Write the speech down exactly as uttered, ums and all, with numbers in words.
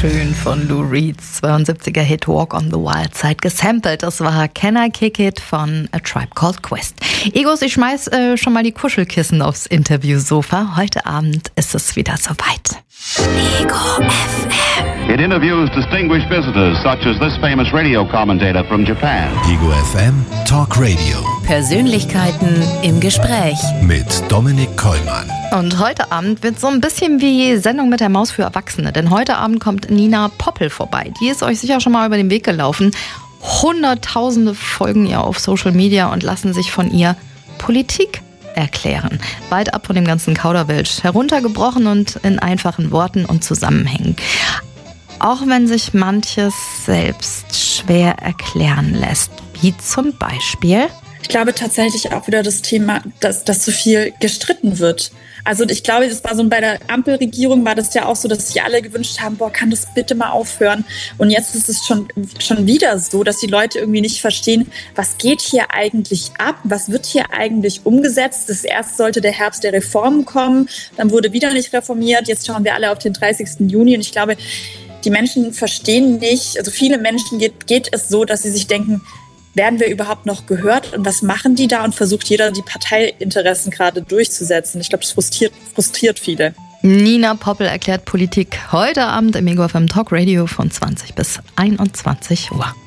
Schön von Lou Reeds zweiundsiebziger Hit Walk on the Wild Side gesampelt. Das war Can I Kick It von A Tribe Called Quest. Egos, ich schmeiß äh, schon mal die Kuschelkissen aufs Interviewsofa. Heute Abend ist es wieder soweit. Ego F M. It interviews distinguished visitors such as this famous radio commentator from Japan. Ego F M Talk Radio. Persönlichkeiten im Gespräch Mit Dominik Kollmann. Und heute Abend wird so ein bisschen wie Sendung mit der Maus für Erwachsene. Denn heute Abend kommt Nina Poppel vorbei. Die ist euch sicher schon mal über den Weg gelaufen. Hunderttausende folgen ihr auf Social Media und lassen sich von ihr Politik erklären. Weit ab von dem ganzen Kauderwelsch. Heruntergebrochen und in einfachen Worten und Zusammenhängen. Auch wenn sich manches selbst schwer erklären lässt. Wie zum Beispiel? Ich glaube tatsächlich auch wieder das Thema, dass, dass zu viel gestritten wird. Also ich glaube, das war so bei der Ampelregierung war das ja auch so, dass sich alle gewünscht haben, boah, kann das bitte mal aufhören? Und jetzt ist es schon, schon wieder so, dass die Leute irgendwie nicht verstehen, was geht hier eigentlich ab? Was wird hier eigentlich umgesetzt? Das erst sollte der Herbst der Reformen kommen, dann wurde wieder nicht reformiert. Jetzt schauen wir alle auf den dreißigsten Juni und ich glaube, die Menschen verstehen nicht, also viele Menschen geht, geht es so, dass sie sich denken, werden wir überhaupt noch gehört und was machen die da? Und versucht jeder, die Parteiinteressen gerade durchzusetzen. Ich glaube, das frustriert, frustriert viele. Nina Poppel erklärt Politik heute Abend im Ego F M Talk Radio von zwanzig bis einundzwanzig Uhr.